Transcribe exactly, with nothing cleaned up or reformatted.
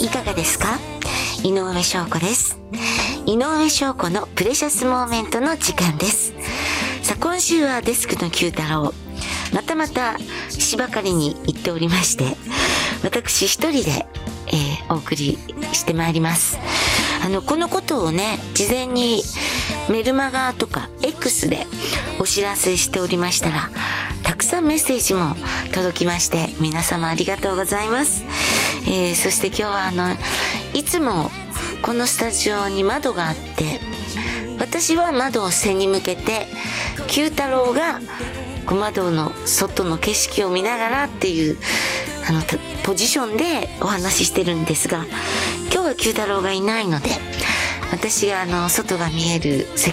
いかがですか？井上翔子です。井上翔子のプレシャスモーメントの時間です。さあ、今週はデスクの九太郎、またまた芝刈りに行っておりまして、私一人で、えー、お送りしてまいります。あのこのことをね、事前にメルマガとか X でお知らせしておりましたら、たくさんメッセージも届きまして、皆様ありがとうございます。えー、そして今日はあのいつもこのスタジオに窓があって、私は窓を背に向けて、九太郎が窓の外の景色を見ながらっていうあのポジションでお話ししてるんですが、今日は九太郎がいないので、私があの外が見える